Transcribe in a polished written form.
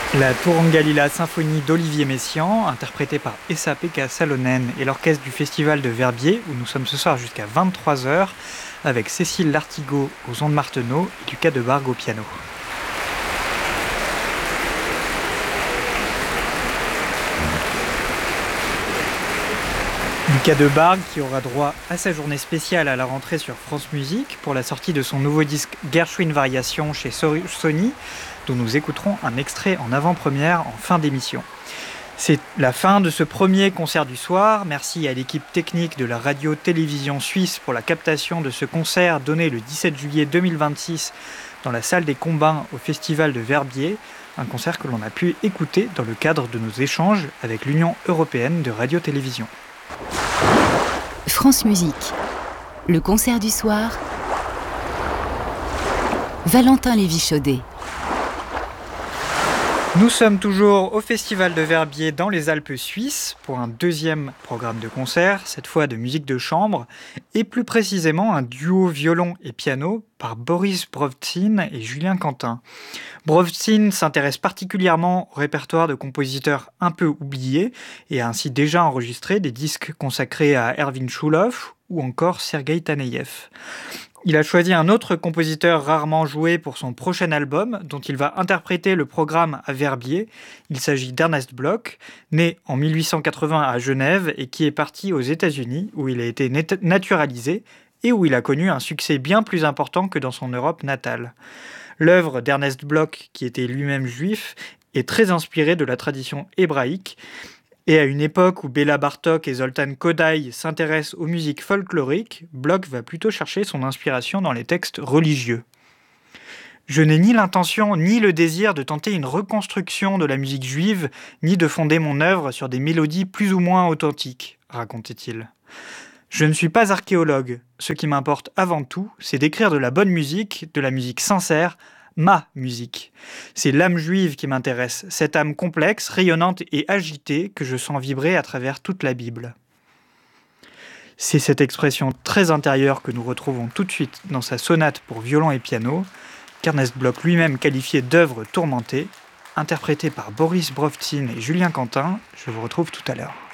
La Turangalila symphonie d'Olivier Messiaen, interprétée par Esa-Pekka Salonen et l'orchestre du Festival de Verbier, où nous sommes ce soir jusqu'à 23h, avec Cécile Lartigot aux ondes Martenot et Lucas Debargue au piano. Lucas Debargue qui aura droit à sa journée spéciale à la rentrée sur France Musique pour la sortie de son nouveau disque Gershwin Variations chez Sony, dont nous écouterons un extrait en avant-première en fin d'émission. C'est la fin de ce premier concert du soir. Merci à l'équipe technique de la radio-télévision suisse pour la captation de ce concert donné le 17 juillet 2026 dans la salle des Combins au Festival de Verbier, un concert que l'on a pu écouter dans le cadre de nos échanges avec l'Union européenne de radio-télévision. France Musique, le concert du soir, Valentin Lévy-Chaudet. Nous sommes toujours au Festival de Verbier dans les Alpes suisses pour un deuxième programme de concert, cette fois de musique de chambre, et plus précisément un duo violon et piano par Boris Brovtsin et Julien Quentin. Brovtsin s'intéresse particulièrement au répertoire de compositeurs un peu oubliés et a ainsi déjà enregistré des disques consacrés à Erwin Chouloff ou encore Sergueï Taneïev. Il a choisi un autre compositeur rarement joué pour son prochain album, dont il va interpréter le programme à Verbier. Il s'agit d'Ernest Bloch, né en 1880 à Genève et qui est parti aux États-Unis, où il a été naturalisé et où il a connu un succès bien plus important que dans son Europe natale. L'œuvre d'Ernest Bloch, qui était lui-même juif, est très inspirée de la tradition hébraïque. Et à une époque où Béla Bartók et Zoltán Kodály s'intéressent aux musiques folkloriques, Bloch va plutôt chercher son inspiration dans les textes religieux. Je n'ai ni l'intention ni le désir de tenter une reconstruction de la musique juive, ni de fonder mon œuvre sur des mélodies plus ou moins authentiques, racontait-il. Je ne suis pas archéologue. Ce qui m'importe avant tout, c'est d'écrire de la bonne musique, de la musique sincère, ma musique. C'est l'âme juive qui m'intéresse, cette âme complexe, rayonnante et agitée que je sens vibrer à travers toute la Bible. C'est cette expression très intérieure que nous retrouvons tout de suite dans sa sonate pour violon et piano, qu'Ernest Bloch lui-même qualifiait d'œuvre tourmentée, interprétée par Boris Brovtsin et Julien Quentin. Je vous retrouve tout à l'heure.